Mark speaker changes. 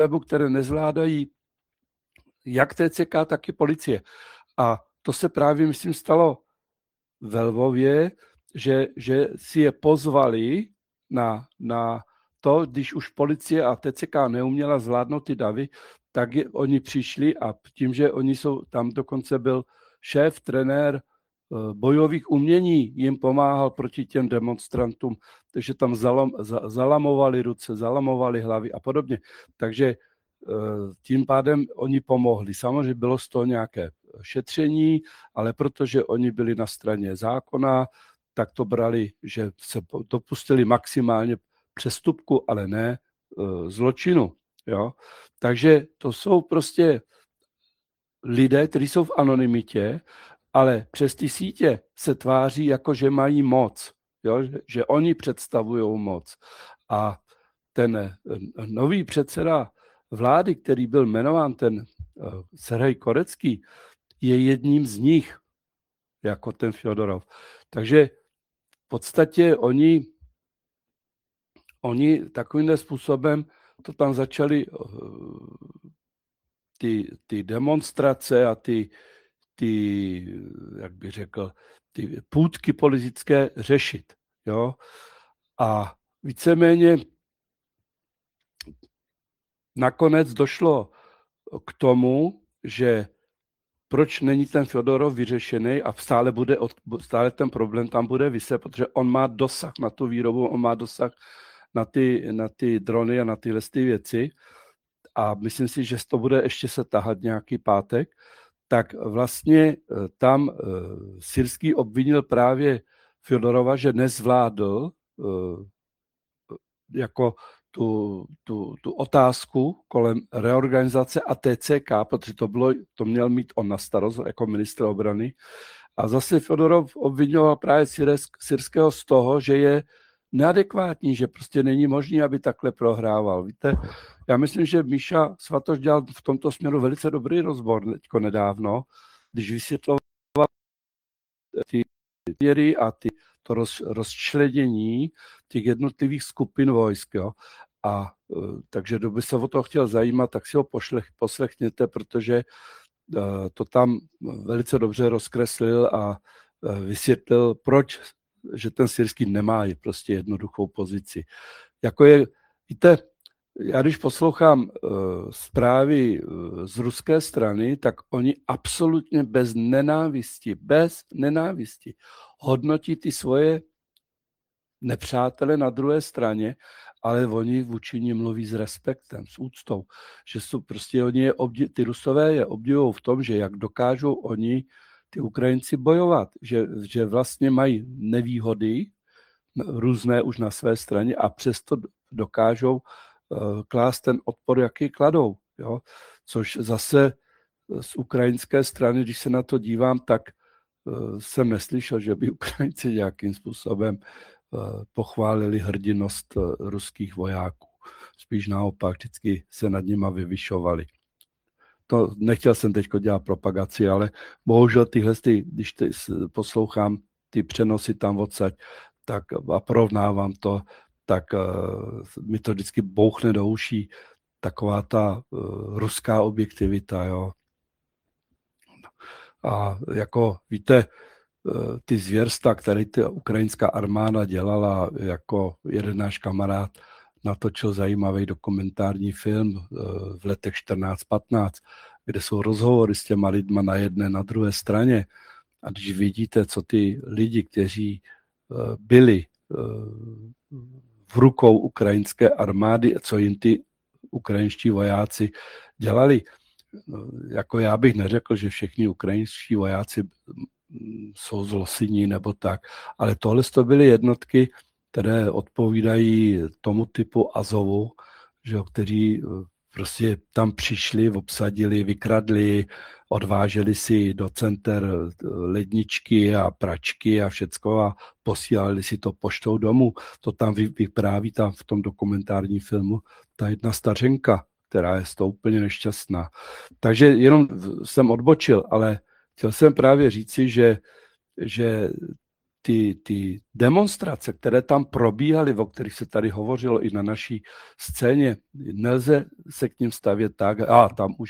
Speaker 1: které nezvládají jak TCK, tak i policie. A to se právě, myslím, stalo ve Lvově, že si je pozvali na to, když už policie a TCK neuměla zvládnout ty davy, tak oni přišli a tím, že oni jsou, tam dokonce byl šéf, trenér bojových umění, jim pomáhal proti těm demonstrantům, takže tam zalamovali ruce, zalamovali hlavy a podobně. Takže tím pádem oni pomohli. Samozřejmě bylo z toho nějaké šetření, ale protože oni byli na straně zákona, tak to brali, že se dopustili maximálně přestupku, ale ne zločinu. Jo? Takže to jsou prostě lidé, kteří jsou v anonymitě, ale přes ty sítě se tváří, jako že mají moc, jo? Že oni představují moc. A ten nový předseda vlády, který byl jmenován, ten Serhej Korecký, je jedním z nich, jako ten Fjodorov. Takže v podstatě oni takovým způsobem to tam začali ty demonstrace a ty, jak bych řekl, ty půtky politické řešit. Jo? A víceméně nakonec došlo k tomu, že proč není ten Fjodorov vyřešený a stále ten problém tam bude viset, protože on má dosah na tu výrobu, on má dosah na ty drony a na tyhle věci a myslím si, že to bude ještě se tahat nějaký pátek, tak vlastně tam Syrský obvinil právě Fjodorova, že nezvládl jako tu otázku kolem reorganizace a TCK, protože to měl mít on na starost jako ministr obrany. A zase Fjodorov obvinoval právě Syrského z toho, že je neadekvátní, že prostě není možný, aby takhle prohrával. Víte, já myslím, že Míša Svatoš dělal v tomto směru velice dobrý rozbor teďko nedávno, když vysvětloval ty věry a to rozčlenění těch jednotlivých skupin vojsk. Jo. A takže kdo by se o to chtěl zajímat, tak si ho poslechněte, protože to tam velice dobře rozkreslil a vysvětlil, proč, že ten Syrský nemá prostě jednoduchou pozici. Jako víte, já když poslouchám zprávy z ruské strany, tak oni absolutně bez nenávisti hodnotí ty svoje nepřátele na druhé straně, ale oni vůči nim mluví s respektem, s úctou, že jsou prostě ty Rusové je obdivují v tom, že jak dokážou oni, ty Ukrajinci, bojovat, že vlastně mají nevýhody různé už na své straně a přesto dokážou klást ten odpor, jaký kladou. Jo? Což zase z ukrajinské strany, když se na to dívám, tak jsem neslyšel, že by Ukrajinci nějakým způsobem pochválili hrdinost ruských vojáků. Spíš naopak, vždycky se nad nima vyvyšovali. To nechtěl jsem teď dělat propagaci, ale bohužel když poslouchám ty přenosy tam odsaď, tak a porovnávám to, tak mi to vždycky bouchne do uší taková ta ruská objektivita. Jo. A jako víte, ty zvěrstva, které ta ukrajinská armáda dělala, jako jeden náš kamarád natočil zajímavý dokumentární film v letech 14-15, kde jsou rozhovory s těma lidma na jedné, na druhé straně. A když vidíte, co ty lidi, kteří byli v rukou ukrajinské armády, co jim ty ukrajinští vojáci dělali, jako já bych neřekl, že všichni ukrajinští vojáci jsou zlosyní nebo tak, ale tohle to byly jednotky, které odpovídají tomu typu Azovu, že, kteří prostě tam přišli, obsadili, vykradli, odváželi si do center ledničky a pračky a všecko a posílali si to poštou domů. To tam vypráví tam v tom dokumentárním filmu ta jedna stařenka, která je z toho úplně nešťastná. Takže jenom jsem odbočil, ale chtěl jsem právě říci, že ty demonstrace, které tam probíhaly, o kterých se tady hovořilo i na naší scéně, nelze se k ním stavět tak, tam už